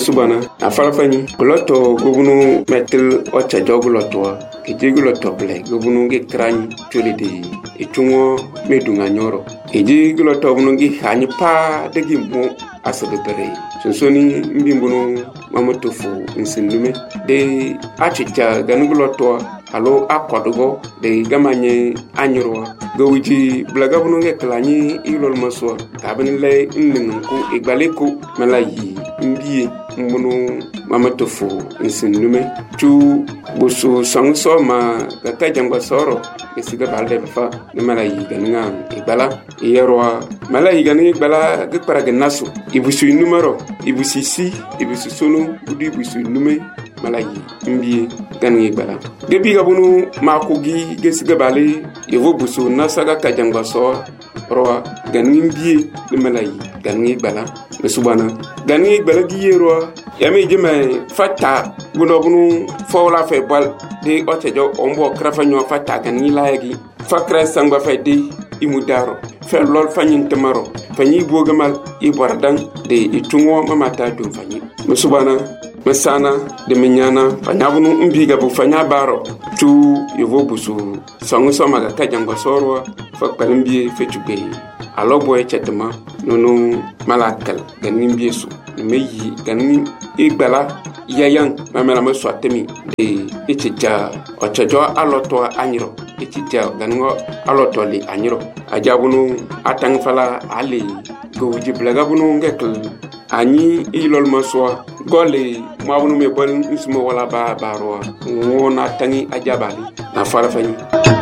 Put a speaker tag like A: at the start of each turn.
A: mesubana afala fani loto gobunu metel ocha joguloto ejiguloto ble gobunu ge krani tolede etungo medunga nyoro ejiguloto bunu ge hani pa de gimbo asebe bere sonsoni mbimbuno mamotofu nsindume de achicha ganuguloto alo akodogo de gamanye anyro gowiji blaga bunu ge klani ilol maso tabani le nnenku igbaleko malayi mbiye mbunu mamotofu nsindume tu busu sangso ma gata jangwa soro esiga balde fa ne malayi ganinga igbala yerwa malayi ganinga igbala ge paraga naso ibusu numero ibusu si ibusu sonu budi ibusu nume malayi mbiye ganinga igbala gebi gabunu makogi gesiga bale yevo busu nasaga kajangwa so roa ganinga mbiye ne malayi ganinga igbala mesubana ganinga igbala gi yerwa yami jeme fata bunu fawla fe bal de otejo ombo krafanyo fata ganinga layagi fakra sangba fe de imudaro fe lol fanyin tamaro fanyi bogamal ibardang de itungo mamata dum fanyi mesubana mesana de menyana fanyabunu umbiga bu fanya baro tu yevo busu sangu somaga kajango sorwa fakpalimbi fetube alobo echetema nono malakal ganin biesu meyi ganin igbala yayan mamela maswatemi de echeja ochejo aloto anyiro echeja ganingo aloto li anyiro ajabunu atang fala ali goji blagabunu ngekl ani ilol maswa gole mabunu me bon ismo wala ba baro wona tangi ajabali na fala fani